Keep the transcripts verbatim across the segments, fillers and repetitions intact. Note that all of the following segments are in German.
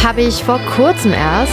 habe ich vor kurzem erst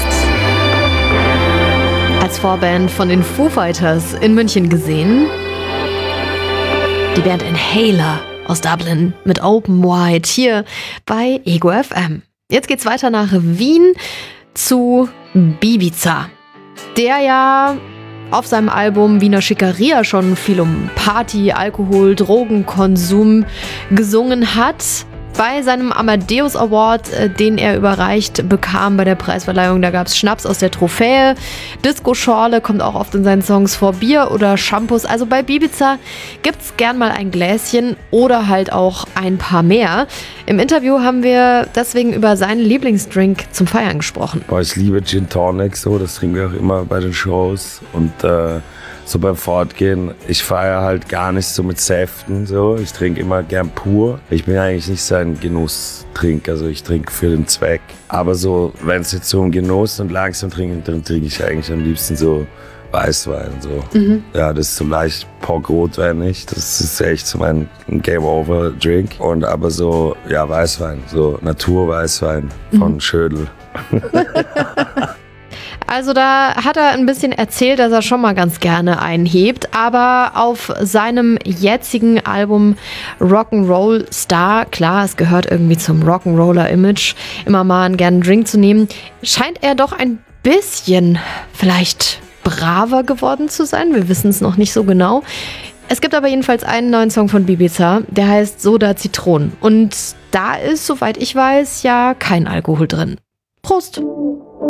als Vorband von den Foo Fighters in München gesehen. Die Band Inhaler aus Dublin mit Open Wide hier bei Ego F M. Jetzt geht's weiter nach Wien zu Bibiza, der ja auf seinem Album Wiener Schickeria schon viel um Party, Alkohol, Drogenkonsum gesungen hat. Bei seinem Amadeus Award, den er überreicht bekam bei der Preisverleihung, da gab es Schnaps aus der Trophäe. Disco-Schorle kommt auch oft in seinen Songs vor, Bier oder Shampoos. Also bei Bibiza gibt's gern mal ein Gläschen oder halt auch ein paar mehr. Im Interview haben wir deswegen über seinen Lieblingsdrink zum Feiern gesprochen. Boah, ich liebe Gin Tonic, so, das trinken wir auch immer bei den Shows und äh so beim Fortgehen, ich feiere halt gar nicht so mit Säften, so. Ich trinke immer gern pur. Ich bin eigentlich nicht so ein Genusstrinker, also ich trinke für den Zweck. Aber so, wenn es jetzt so um Genuss und langsam trinken, dann trinke ich eigentlich am liebsten so Weißwein, so. Mhm. Ja, das ist so leicht Pock-Rotwein nicht. Das ist echt so mein Game-Over-Drink. Und aber so, ja, Weißwein, so Naturweißwein von mhm. Schödel. Also da hat er ein bisschen erzählt, dass er schon mal ganz gerne einhebt, aber auf seinem jetzigen Album Rock'n'Roll Star, klar, es gehört irgendwie zum Rock'n'Roller-Image, immer mal einen gern Drink zu nehmen, scheint er doch ein bisschen vielleicht braver geworden zu sein. Wir wissen es noch nicht so genau. Es gibt aber jedenfalls einen neuen Song von Bibiza, der heißt Soda Zitronen. Und da ist, soweit ich weiß, ja kein Alkohol drin. Prost!